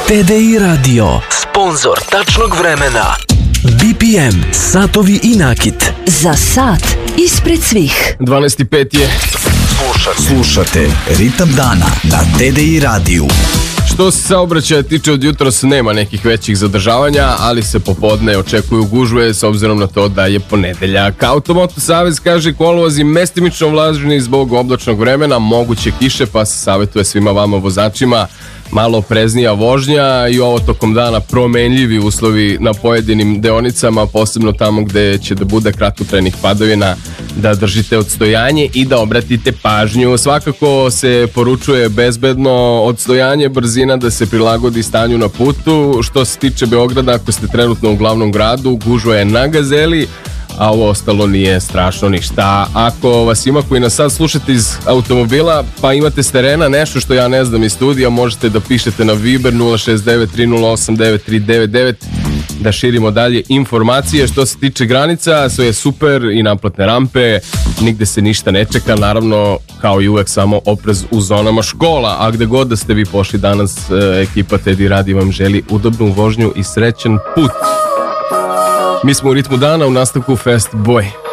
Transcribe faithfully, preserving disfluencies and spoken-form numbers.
T D I Radio, sponzor tačnog vremena. B P M, satovi i nakit. Za sat ispred svih. dvanaest i pet je. Slušate. Slušate Ritam dana na T D I radiju. Što se saobraćaja tiče, od jutros nema nekih većih zadržavanja, ali se popodne očekuju gužve s obzirom na to da je ponedeljak. Automoto savez kaže kolovozi mestimično vlažni zbog oblačnog vremena, moguće kiše, pa se savjetuje svima vama vozačima malo opreznija vožnja i ovo tokom dana promenljivi uslovi na pojedinim deonicama, posebno tamo gde će da bude kratkotrajnih padavina, da držite odstojanje i da obratite pažnju. Svakako se poručuje bezbedno odstojanje, brzina da se prilagodi stanju na putu. Što se tiče Beograda, ako ste trenutno u glavnom gradu, gužva je na Gazeli, a ovo ostalo nije strašno ništa. Ako vas ima koji nas sad slušate iz automobila, pa imate s terena nešto što ja ne znam iz studija, možete da pišete na Viber nula šest devet tri nula osam devet tri devet devet da širimo dalje informacije. Što se tiče granica, sve je super i naplatne rampe, nigde se ništa ne čeka, naravno kao i uvek samo oprez u zonama škola, a gde god da ste vi pošli danas, ekipa T D I radi vam želi udobnu vožnju i srećan put. Mi smo u ritmu dana, u nastavku Fast Boy.